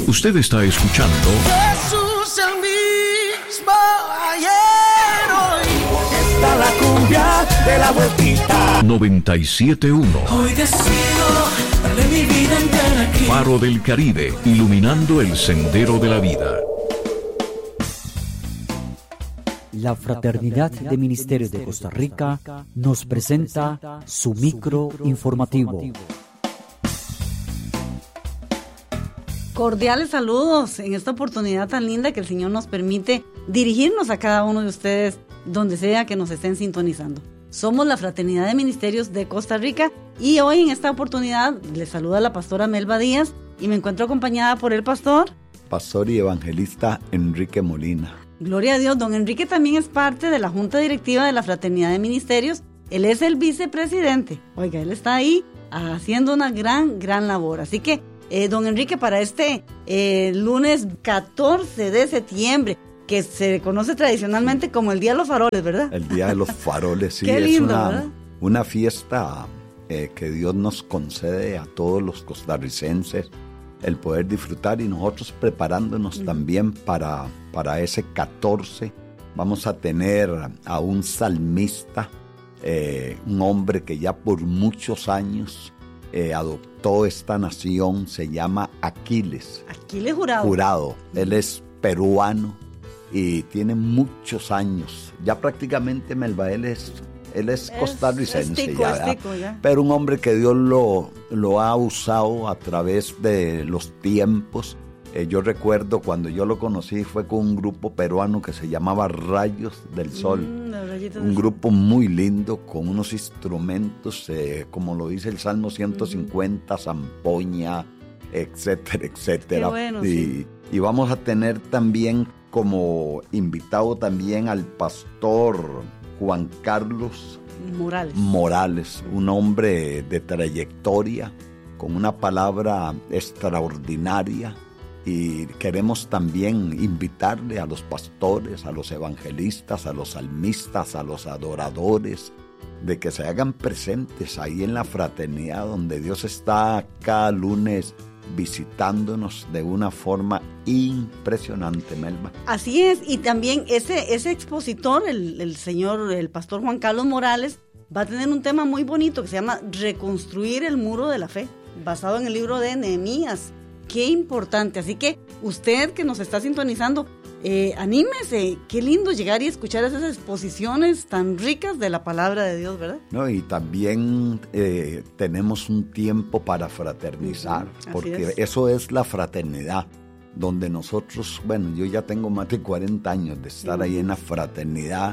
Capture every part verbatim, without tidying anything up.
Usted está escuchando Jesús el mismo ayer, hoy. Está la cumbia de la vueltita. noventa y siete punto uno. Hoy decido darle mi vida entera aquí. Faro del Caribe, iluminando el sendero de la vida. La Fraternidad de Ministerios de Costa Rica nos presenta su micro informativo. Cordiales saludos en esta oportunidad tan linda que el Señor nos permite dirigirnos a cada uno de ustedes donde sea que nos estén sintonizando. Somos la Fraternidad de Ministerios de Costa Rica y hoy en esta oportunidad les saluda la pastora Melba Díaz y me encuentro acompañada por el pastor Pastor y evangelista Enrique Molina. Gloria a Dios, don Enrique también es parte de la Junta Directiva de la Fraternidad de Ministerios. Él es el vicepresidente. Oiga, él está ahí haciendo una gran, gran labor. Así que, eh, don Enrique, para este eh, lunes catorce de septiembre, que se conoce tradicionalmente como el Día de los Faroles, ¿verdad? El Día de los Faroles, sí. Qué lindo, es una, ¿verdad? Una fiesta eh, que Dios nos concede a todos los costarricenses el poder disfrutar y nosotros preparándonos mm. también para, para ese catorce. Vamos a tener a un salmista, eh, un hombre que ya por muchos años eh, adoptó esta nación, se llama Aquiles. Aquiles Jurado. Jurado. Él es peruano y tiene muchos años. Ya prácticamente Melba, él es... Él es costarricense, es tico, ya, es tico, ya. Pero un hombre que Dios lo, lo ha usado a través de los tiempos. Eh, yo recuerdo cuando yo lo conocí fue con un grupo peruano que se llamaba Rayos del Sol. Mm, un grupo muy lindo con unos instrumentos, eh, como lo dice el Salmo ciento cincuenta, mm. zampoña, etcétera, etcétera. Qué bueno, y, sí. y vamos a tener también como invitado también al pastor Juan Carlos Morales. Morales, un hombre de trayectoria, con una palabra extraordinaria, y queremos también invitarle a los pastores, a los evangelistas, a los salmistas, a los adoradores, de que se hagan presentes ahí en la fraternidad donde Dios está cada lunes visitándonos de una forma impresionante, Melba. Así es, y también ese, ese expositor, el, el señor, el pastor Juan Carlos Morales, va a tener un tema muy bonito que se llama Reconstruir el Muro de la Fe, basado en el libro de Nehemías. Qué importante, así que usted que nos está sintonizando, eh, anímese, qué lindo llegar y escuchar esas exposiciones tan ricas de la palabra de Dios, ¿verdad? No, y también eh, tenemos un tiempo para fraternizar, uh-huh. porque es. Eso es la fraternidad, donde nosotros, bueno, yo ya tengo más de cuarenta años de estar uh-huh. ahí en la fraternidad,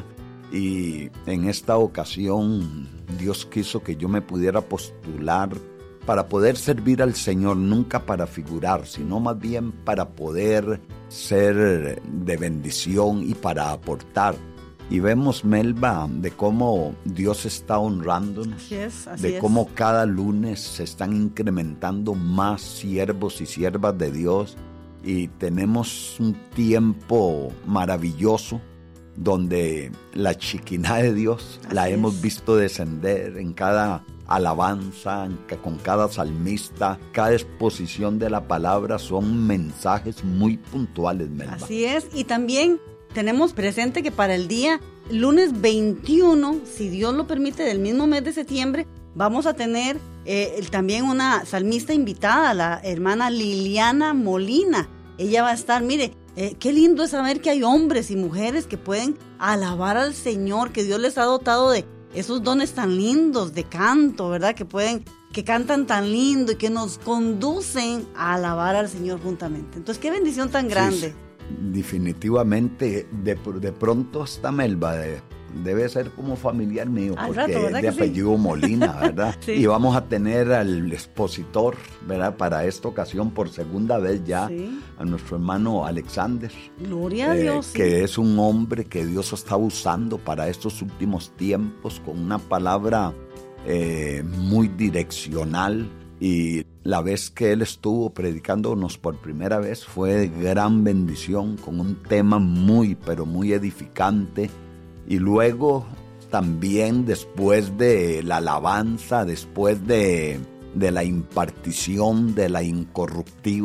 y en esta ocasión Dios quiso que yo me pudiera postular para poder servir al Señor, nunca para figurar, sino más bien para poder ser de bendición y para aportar. Y vemos, Melba, de cómo Dios está honrándonos, así es, así de es. cómo cada lunes se están incrementando más siervos y siervas de Dios, y tenemos un tiempo maravilloso donde la chiquiná de Dios así la hemos es. visto descender en cada alabanza, con cada salmista, cada exposición de la palabra son mensajes muy puntuales, Melba. Así es, y también tenemos presente que para el día lunes veintiuno, si Dios lo permite, del mismo mes de septiembre, vamos a tener eh, también una salmista invitada, la hermana Liliana Molina. Ella va a estar, mire, eh, qué lindo es saber que hay hombres y mujeres que pueden alabar al Señor, que Dios les ha dotado de esos dones tan lindos de canto, ¿verdad? Que pueden, que cantan tan lindo y que nos conducen a alabar al Señor juntamente. Entonces, qué bendición tan grande. Sí, definitivamente, de, de pronto esta Melba de, debe ser como familiar mío, al porque rato, es de apellido sí? Molina, ¿verdad? Sí. Y vamos a tener al expositor, ¿verdad? Para esta ocasión, por segunda vez ya, sí. a nuestro hermano Alexander. Gloria a Dios. Eh, que sí. es un hombre que Dios está usando para estos últimos tiempos, con una palabra eh, muy direccional. Y la vez que él estuvo predicándonos por primera vez fue de gran bendición, con un tema muy, pero muy edificante. Y luego también después de la alabanza, después de, de la impartición de la incorruptible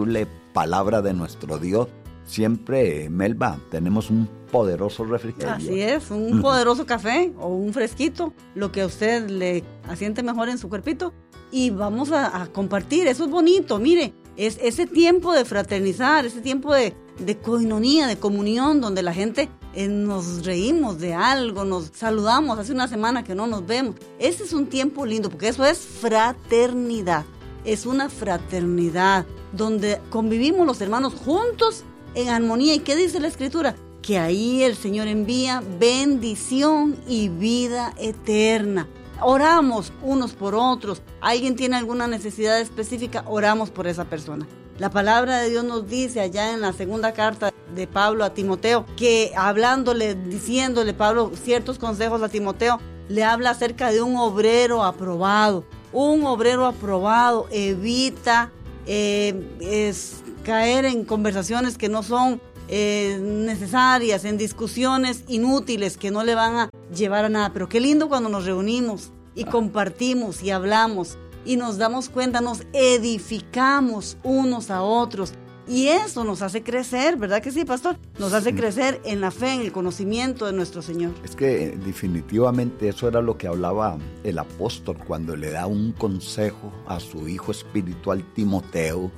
palabra de nuestro Dios, siempre, Melba, tenemos un poderoso refrigerio. Así es, un poderoso café o un fresquito, lo que a usted le asiente mejor en su cuerpito. Y vamos a, a compartir, eso es bonito, mire, es ese tiempo de fraternizar, ese tiempo de, de coinonía, de comunión, donde la gente eh, nos reímos de algo, nos saludamos, hace una semana que no nos vemos. Ese es un tiempo lindo, porque eso es fraternidad, es una fraternidad, donde convivimos los hermanos juntos en armonía. ¿Y qué dice la Escritura? Que ahí el Señor envía bendición y vida eterna. Oramos unos por otros. Alguien tiene alguna necesidad específica, oramos por esa persona. La palabra de Dios nos dice allá en la segunda carta de Pablo a Timoteo, que hablándole, diciéndole Pablo ciertos consejos a Timoteo, le habla acerca de un obrero aprobado. Un obrero aprobado evita eh, es caer en conversaciones que no son eh, necesarias, en discusiones inútiles que no le van a llevar a nada. Pero qué lindo cuando nos reunimos y compartimos y hablamos y nos damos cuenta, nos edificamos unos a otros. Y eso nos hace crecer, ¿verdad que sí, pastor? Nos hace crecer en la fe, en el conocimiento de nuestro Señor. Es que definitivamente eso era lo que hablaba el apóstol cuando le da un consejo a su hijo espiritual Timoteo,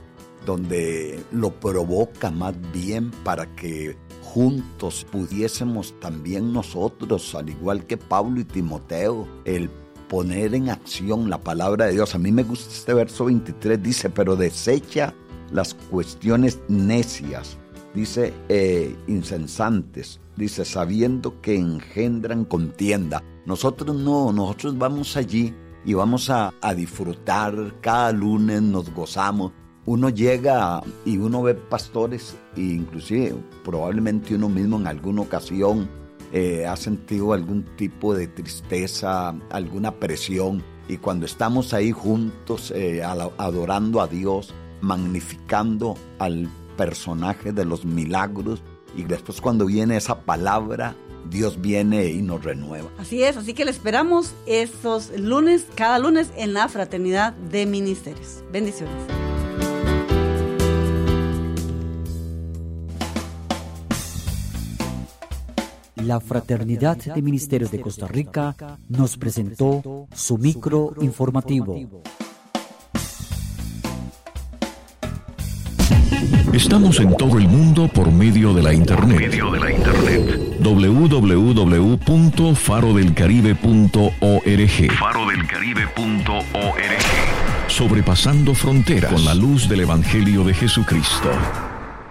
donde lo provoca más bien para que juntos pudiésemos también nosotros, al igual que Pablo y Timoteo, el poner en acción la palabra de Dios. A mí me gusta este verso veintitrés, dice, pero desecha las cuestiones necias, dice, eh, insensantes, dice, sabiendo que engendran contienda. Nosotros no, nosotros vamos allí y vamos a, a disfrutar, cada lunes nos gozamos. Uno llega y uno ve pastores, e inclusive probablemente uno mismo en alguna ocasión eh, ha sentido algún tipo de tristeza, alguna presión, y cuando estamos ahí juntos eh, adorando a Dios, magnificando al personaje de los milagros, y después cuando viene esa palabra, Dios viene y nos renueva. Así es, así que le esperamos estos lunes, cada lunes en la Fraternidad de Ministerios. Bendiciones. La Fraternidad de Ministerios de Costa Rica nos presentó su micro informativo. Estamos en todo el mundo por medio de la internet. Medio de la internet. doble u doble u doble u punto faro del caribe punto org. faro del caribe punto org. Sobrepasando fronteras con la luz del Evangelio de Jesucristo.